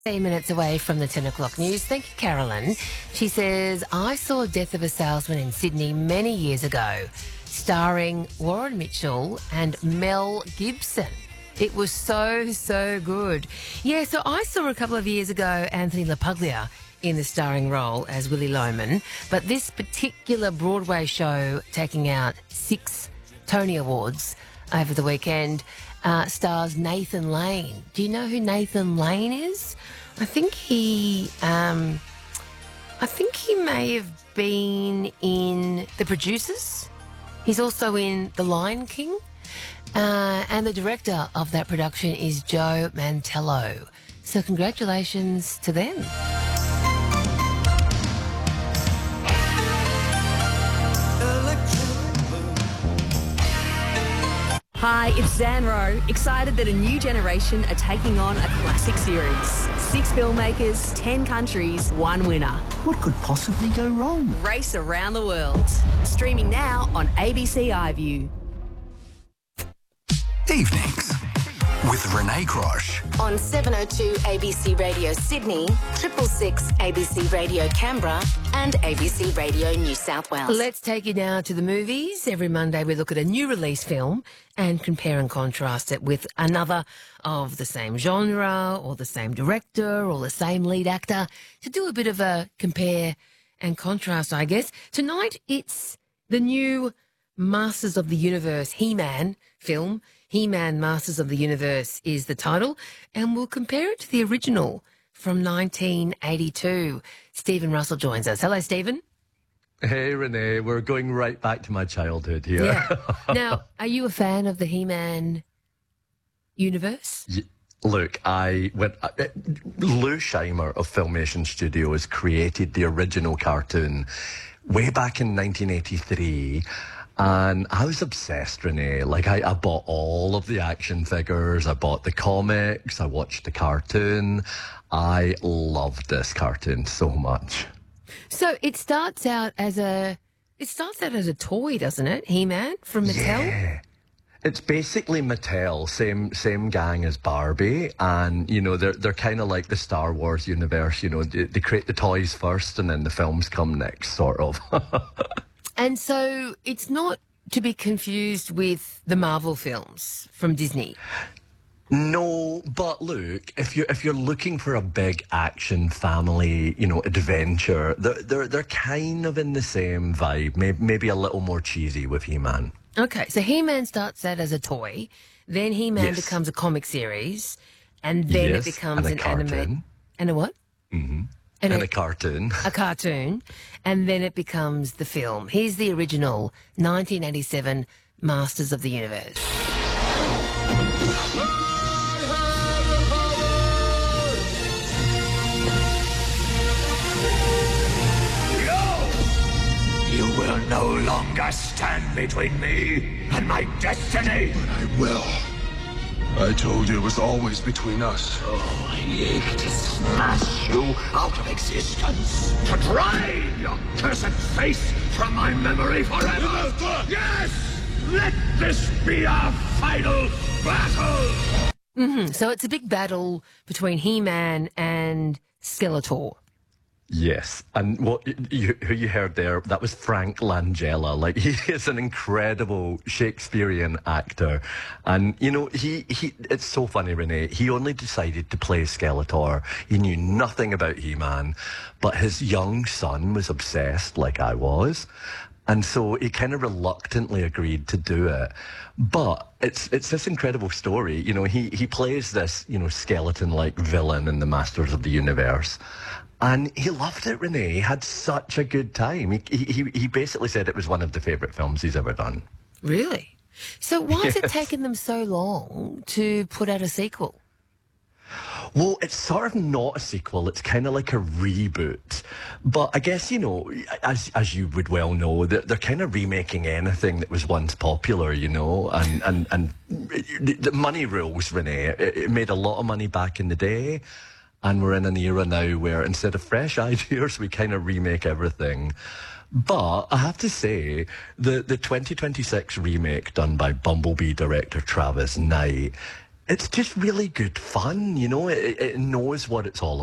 Minutes away from the 10 o'clock news. Thank you, Carolyn. She says, I saw Death of a Salesman in Sydney many years ago, starring Warren Mitchell and Mel Gibson. It was so good. Yeah, so I saw a couple of years ago Anthony LaPuglia in the starring role as Willie Loman, but this particular Broadway show taking out 6 Tony Awards over the weekend stars Nathan Lane. Do you know who Nathan Lane is? I think he may have been in The Producers. He's also in The Lion King. And the director of that production is Joe Mantello. So congratulations to them. Hi, it's Zanro. Excited that a new generation are taking on a classic series. 6 filmmakers, 10 countries, 1 winner. What could possibly go wrong? Race around the world. Streaming now on ABC iView. Evenings with Renee Crosh. On 702 ABC Radio Sydney, 666 ABC Radio Canberra and ABC Radio New South Wales. Let's take you now to the movies. Every Monday we look at a new release film and compare and contrast it with another of the same genre or the same director or the same lead actor to do a bit of a compare and contrast, I guess. Tonight it's the new Masters of the Universe He-Man film. He-Man Masters of the Universe is the title, and we'll compare it to the original from 1982. Stephen Russell joins us. Hello, Stephen. Hey, Renee. We're going right back to my childhood here. Yeah. Now, are you a fan of the He-Man universe? Look, Lou Scheimer of Filmation Studios created the original cartoon way back in 1983. And I was obsessed, Renee. Like, I bought all of the action figures. I bought the comics. I watched the cartoon. I loved this cartoon so much. So it starts out as a toy, doesn't it? He-Man from Mattel? Yeah. It's basically Mattel, same gang as Barbie, and you know they're kind of like the Star Wars universe. You know, they create the toys first, and then the films come next, sort of. And so it's not to be confused with the Marvel films from Disney. No, but look, if you're looking for a big action family, you know, adventure, they're kind of in the same vibe, maybe a little more cheesy with He-Man. Okay, so He-Man starts out as a toy, then He-Man becomes a comic series, and then it becomes an anime. And a what? Mm-hmm. And a cartoon. A cartoon. And then it becomes the film. Here's the original 1987 Masters of the Universe. You will no longer stand between me and my destiny. But I will. I told you it was always between us. Oh, I ache to smash you out of existence. To drive your cursed face from my memory forever. Yes! Let this be our final battle! Mm-hmm. So it's a big battle between He-Man and Skeletor. Yes, and who you heard there, that was Frank Langella. Like, he is an incredible Shakespearean actor. And, you know, it's so funny, Renee. He only decided to play Skeletor. He knew nothing about He-Man, but his young son was obsessed, like I was. And so he kind of reluctantly agreed to do it. But it's this incredible story. You know, he plays this, you know, skeleton-like villain in the Masters of the Universe. And he loved it, Renee. He had such a good time. He basically said it was one of the favourite films he's ever done. Really? So why has it taken them so long to put out a sequel? Well, it's sort of not a sequel. It's kind of like a reboot. But I guess, you know, as you would well know, they're kind of remaking anything that was once popular, you know, and the money rules, Renee. It made a lot of money back in the day. And we're in an era now where instead of fresh ideas, we kind of remake everything. But I have to say, the 2026 remake done by Bumblebee director Travis Knight it's just really good fun, you know. It knows what it's all